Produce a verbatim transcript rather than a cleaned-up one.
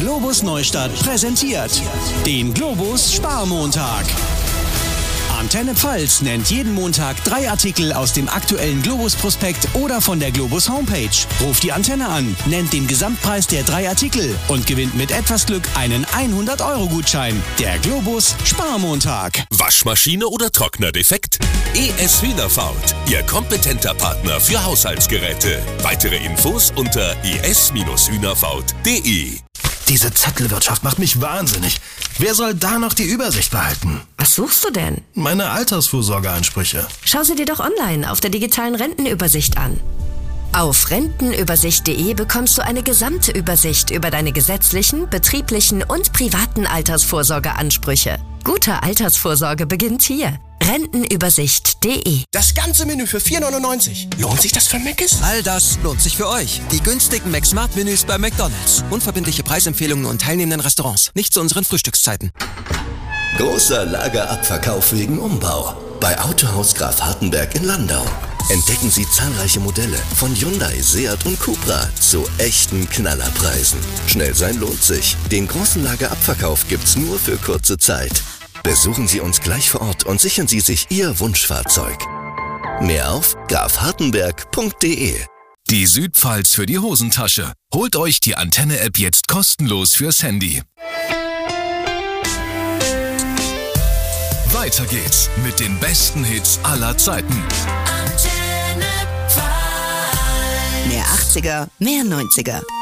Globus Neustadt präsentiert den Globus Sparmontag. Antenne Pfalz nennt jeden Montag drei Artikel aus dem aktuellen Globus-Prospekt oder von der Globus Homepage. Ruft die Antenne an, nennt den Gesamtpreis der drei Artikel und gewinnt mit etwas Glück einen hundert-Euro-Gutschein. Der Globus Sparmontag. Waschmaschine oder Trockner defekt? E S Hühnerfaut, Ihr kompetenter Partner für Haushaltsgeräte. Weitere Infos unter e s hühnerfaut punkt de. Diese Zettelwirtschaft macht mich wahnsinnig. Wer soll da noch die Übersicht behalten? Was suchst du denn? Meine Altersvorsorgeansprüche. Schau sie dir doch online auf der digitalen Rentenübersicht an. Auf rentenübersicht punkt de bekommst du eine gesamte Übersicht über deine gesetzlichen, betrieblichen und privaten Altersvorsorgeansprüche. Gute Altersvorsorge beginnt hier. rentenübersicht punkt de. Das ganze Menü für vier neunundneunzig. Lohnt sich das für Mc's? All das lohnt sich für euch. Die günstigen McSmart-Menüs bei McDonald's. Unverbindliche Preisempfehlungen und teilnehmenden Restaurants. Nicht zu unseren Frühstückszeiten. Großer Lagerabverkauf wegen Umbau. Bei Autohaus Graf Hartenberg in Landau. Entdecken Sie zahlreiche Modelle von Hyundai, Seat und Cupra zu echten Knallerpreisen. Schnell sein lohnt sich. Den großen Lagerabverkauf gibt's nur für kurze Zeit. Besuchen Sie uns gleich vor Ort und sichern Sie sich Ihr Wunschfahrzeug. Mehr auf graf hartenberg punkt de. Die Südpfalz für die Hosentasche. Holt euch die Antenne-App jetzt kostenlos fürs Handy. Weiter geht's mit den besten Hits aller Zeiten. Mehr achtziger, mehr neunziger.